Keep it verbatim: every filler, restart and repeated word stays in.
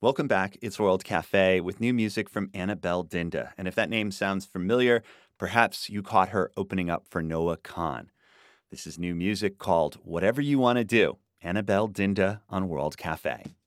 Welcome back. It's World Cafe with new music from Annabelle Dinda. And if that name sounds familiar, perhaps you caught her opening up for Noah Kahn. This is new music called Whatever You Want to Do. Annabelle Dinda on World Cafe.